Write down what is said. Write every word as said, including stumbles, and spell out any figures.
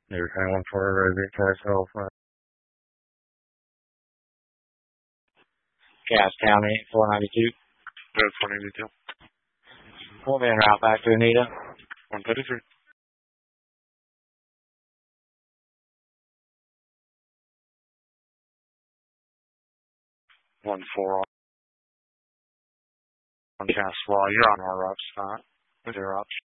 You're calling for a Victoria Cell. Cass County, four ninety-two. Good, four ninety-two. Pull me en route back to Anita. one thirty-three. one four on Cass Law. You're on our route spot with your option.